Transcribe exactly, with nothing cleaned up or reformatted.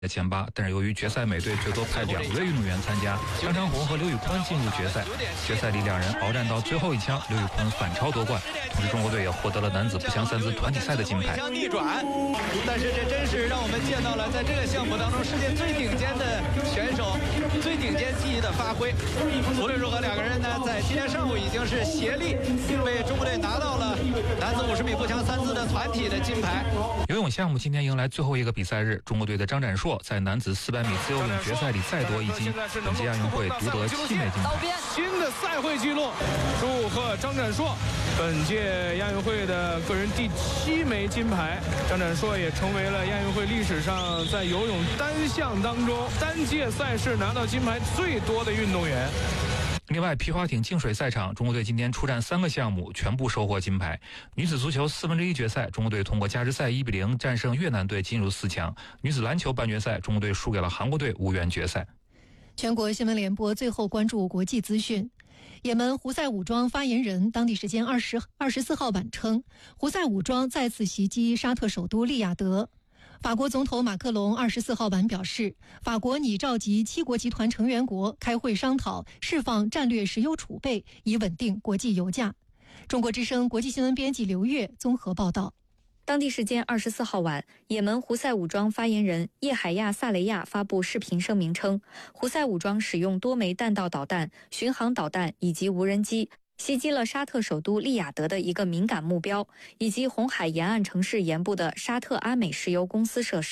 的前八，但是由于决赛每队最多派两位运动员参加，张长虹和刘宇坤进入决赛。决赛里两人鏖战到最后一枪，刘宇坤反超夺冠，同时中国队也获得了男子步枪三姿团体赛的金牌。 逆转，但是这真是让我们见到了在这个项目当中世界最顶尖的选手、最顶尖技艺的发挥。无论如何，两个人呢在今天上午已经是协力为中国队拿到了男子五十米步枪三姿的团体的金牌。 游泳项目今天迎来最后一个比赛日，中国队的张展硕在男子四百米自由泳决赛里再夺一金，本届亚运会独得七枚金牌。 新的赛会纪录，祝贺张展硕，本届亚运会的个人第七枚金牌。张展硕也成为了亚运会历史上在游泳单项当中单届赛事拿到金牌最多的运动员。 另外，皮划艇净水赛场，中国队今天出战三个项目，全部收获金牌。女子足球四分之一决赛，中国队通过加时赛一比零战胜越南队，进入四强。女子篮球半决赛，中国队输给了韩国队，无缘决赛。 全国新闻联播最后关注国际资讯。也门胡塞武装发言人当地时间二十二十四号晚称，胡塞武装再次袭击沙特首都利雅得。法国总统马克龙二十四号晚表示，法国拟召集七国集团成员国开会商讨释放战略石油储备，以稳定国际油价。中国之声国际新闻编辑刘月综合报道。 当地时间二十四号晚，也门胡塞武装发言人叶海亚·萨雷亚发布视频声明称，胡塞武装使用多枚弹道导弹、巡航导弹以及无人机袭击了沙特首都利雅得的一个敏感目标，以及红海沿岸城市沿部的沙特阿美石油公司设施。